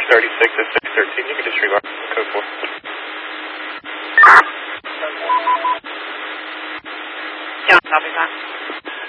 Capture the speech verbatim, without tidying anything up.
thirty-six at six thirteen. You can disregard code four. John, copy that.